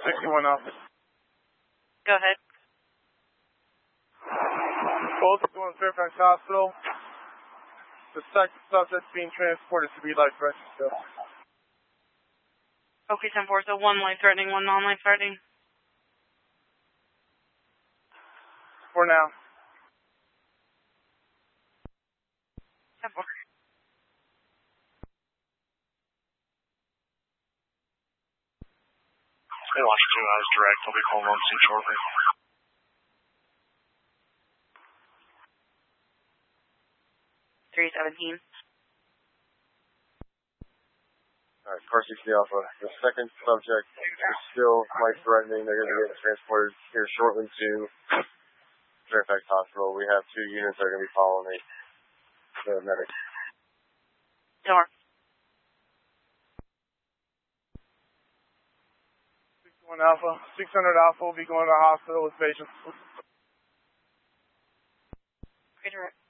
61 Alpha. Go ahead. Both are going to Fairfax Hospital. The second subject being transported to be life-threatening still. Okay, 10-4, so one life-threatening, one non-life-threatening. For now. 10-4. Hey, Launch 2, I was direct. I'll be calling on scene shortly. $317. Alright, Car 60 Alpha. The second subject is still life-threatening. They're going to be getting transported here shortly to Fairfax Hospital. We have 2 units that are going to be following the medic. 10-4. 61 Alpha. 600 Alpha will be going to the hospital with patients. Okay, direct.